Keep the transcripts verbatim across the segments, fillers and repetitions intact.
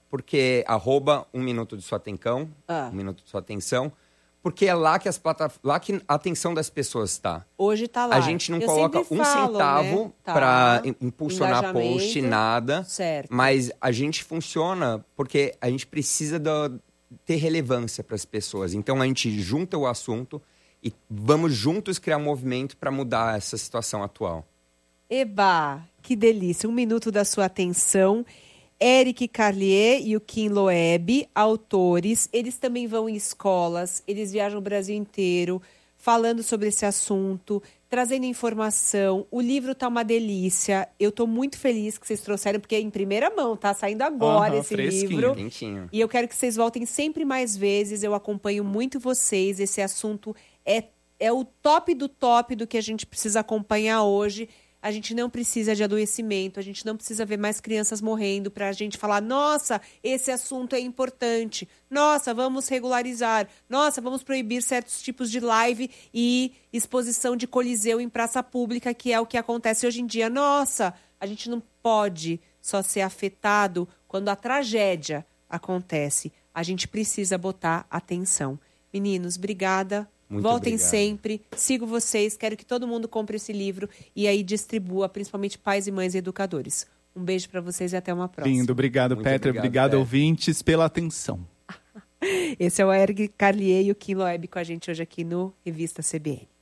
porque arroba um minuto de sua atenção, Ah. um minuto de sua atenção, porque é lá que, as plataformas, lá que a atenção das pessoas está. Hoje tá lá. A gente não Eu coloca sempre um falo, centavo né? Tá. para impulsionar Engajamento. post, nada. Certo. Mas a gente funciona porque a gente precisa do, ter relevância para as pessoas. Então a gente junta o assunto e vamos juntos criar um movimento para mudar essa situação atual. Eba, que delícia. Um minuto da sua atenção. Eric Carlier e o Kim Loeb, autores, eles também vão em escolas, eles viajam o Brasil inteiro, falando sobre esse assunto, trazendo informação. O livro tá uma delícia. Eu tô muito feliz que vocês trouxeram, porque é em primeira mão, tá saindo agora Aham, esse fresquinho. livro. Quentinho. E eu quero que vocês voltem sempre mais vezes. Eu acompanho muito vocês. Esse assunto é, é o top do top do que a gente precisa acompanhar hoje. A gente não precisa de adoecimento, a gente não precisa ver mais crianças morrendo para a gente falar, nossa, esse assunto é importante, nossa, vamos regularizar, nossa, vamos proibir certos tipos de live e exposição de coliseu em praça pública, que é o que acontece hoje em dia. Nossa, a gente não pode só ser afetado quando a tragédia acontece. A gente precisa botar atenção. Meninos, obrigada. Muito Voltem obrigado. sempre, sigo vocês, quero que todo mundo compre esse livro e aí distribua, principalmente pais e mães e educadores. Um beijo para vocês e até uma próxima. Lindo, obrigado, Muito Petra. obrigado, Obrigado, Petra. ouvintes, pela atenção. Esse é o Eric Carlier e o Kim Loeb com a gente hoje aqui no Revista C B N.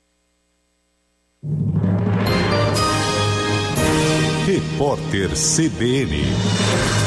Repórter C B N.